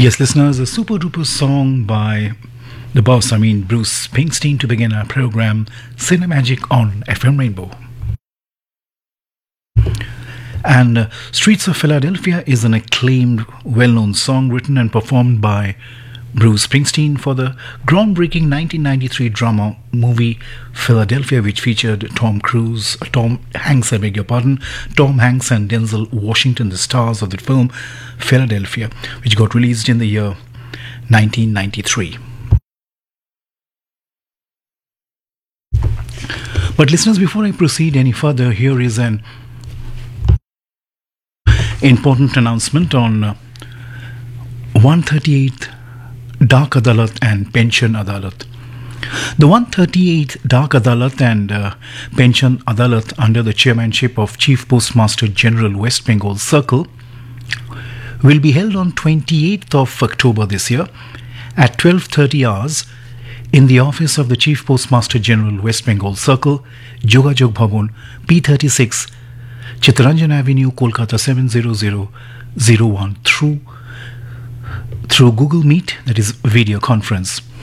Yes, listeners, a super duper song by the boss, Bruce Springsteen, to begin our program, Cinemagic on FM Rainbow. And Streets of Philadelphia is an acclaimed, well known song written and performed by Bruce Springsteen for the groundbreaking 1993 drama movie Philadelphia, which featured Tom Hanks and Denzel Washington, the stars of the film Philadelphia, which got released in the year 1993. But listeners, before I proceed any further, here is an important announcement on 138th Dak Adalat and Pension Adalat. The 138th Dak Adalat and Pension Adalat, under the chairmanship of Chief Postmaster General, West Bengal Circle, will be held on 28th of October this year at 12:30 hours in the office of the Chief Postmaster General, West Bengal Circle, Jogajog Bhavan, P36, Chittaranjan Avenue, Kolkata 70001, through Google Meet, that is video conference.